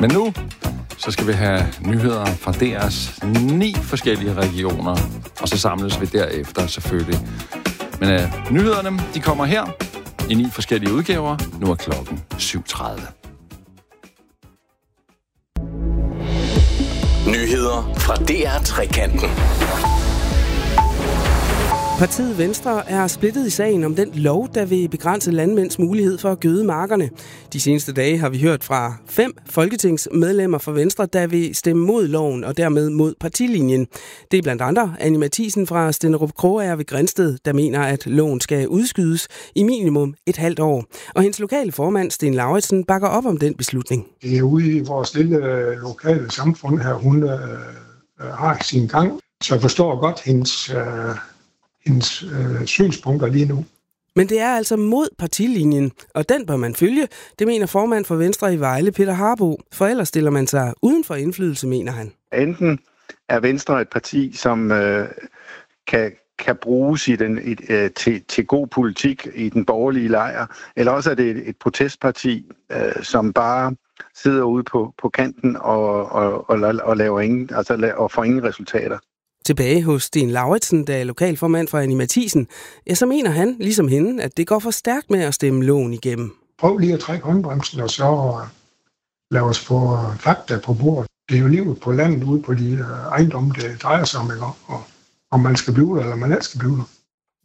Men nu så skal vi have nyheder fra DR's 9 forskellige regioner, og så samles vi derefter selvfølgelig. Men nyhederne, de kommer her i 9 forskellige udgaver. Nu er klokken 7:30. Nyheder fra DR Trekanten. Partiet Venstre er splittet i sagen om den lov, der vil begrænse landmænds mulighed for at gøde markerne. De seneste dage har vi hørt fra 5 folketingsmedlemmer fra Venstre, der vil stemme mod loven og dermed mod partilinjen. Det er blandt andre Annie Matthiesen fra Stenderup Krogager ved Grindsted, der mener, at loven skal udskydes i minimum et halvt år. Og hendes lokale formand, Sten Lauritsen, bakker op om den beslutning. Det er ude i vores lille lokale samfund her, hun har sin gang, så jeg forstår godt hendes synspunkter lige nu. Men det er altså mod partilinjen, og den bør man følge, det mener formand for Venstre i Vejle, Peter Harbo. For ellers stiller man sig uden for indflydelse, mener han. Enten er Venstre et parti, som kan bruges til god politik i den borgerlige lejr, eller også er det et protestparti, som bare sidder ude på kanten og laver ingen, og får ingen resultater. Tilbage hos Sten Lauritsen, der er lokalformand for Annie Matthiesen, så mener han, ligesom hende, at det går for stærkt med at stemme loven igennem. Prøv lige at trække håndbremsen, og så lad os få fakta på bordet. Det er jo livet på landet ude på de ejendomme, det drejer sig om, om man skal blive der, eller man ikke skal blive der.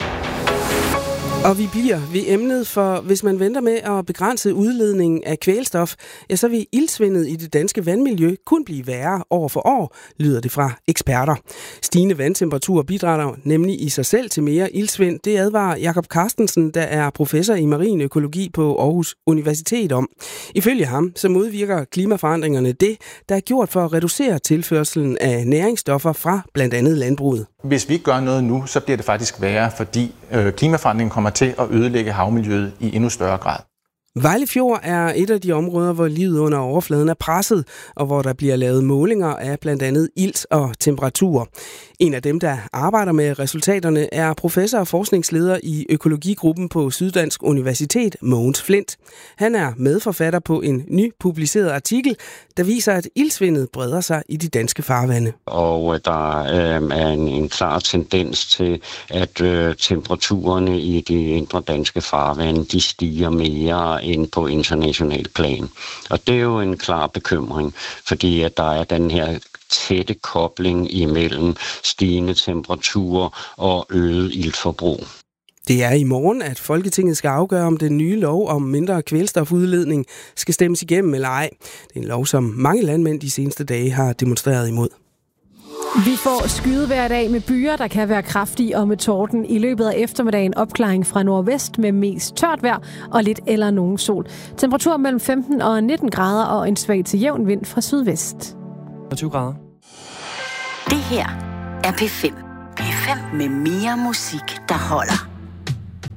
Og vi bliver ved emnet, for hvis man venter med at begrænse udledningen af kvælstof, så vil iltsvindet i det danske vandmiljø kun blive værre år for år, lyder det fra eksperter. Stigende vandtemperaturer bidrager nemlig i sig selv til mere iltsvind. Det advarer Jakob Carstensen, der er professor i marin økologi på Aarhus Universitet om. Ifølge ham så modvirker klimaforandringerne det, der er gjort for at reducere tilførselen af næringsstoffer fra blandt andet landbruget. Hvis vi ikke gør noget nu, så bliver det faktisk værre, fordi klimaforandringen kommer til at ødelægge havmiljøet i endnu større grad. Vejle Fjord er et af de områder, hvor livet under overfladen er presset, og hvor der bliver lavet målinger af blandt andet ilt og temperatur. En af dem, der arbejder med resultaterne, er professor og forskningsleder i økologigruppen på Syddansk Universitet, Mogens Flint. Han er medforfatter på en ny publiceret artikel, der viser, at iltsvindet breder sig i de danske farvande. Og der er en klar tendens til, at temperaturerne i de indre danske farvande, de stiger mere end på international plan. Og det er jo en klar bekymring, fordi at der er den her tætte kobling imellem stigende temperaturer og øget iltforbrug. Det er i morgen, at Folketinget skal afgøre, om den nye lov om mindre kvælstofudledning skal stemmes igennem eller ej. Det er en lov, som mange landmænd de seneste dage har demonstreret imod. Vi får skyde hver dag med byer, der kan være kraftige og med torden. I løbet af eftermiddagen opklaring fra nordvest med mest tørt vejr og lidt eller nogen sol. Temperatur mellem 15 og 19 grader og en svag til jævn vind fra sydvest. 20 grader. Det her er P5. P5 med mere musik, der holder.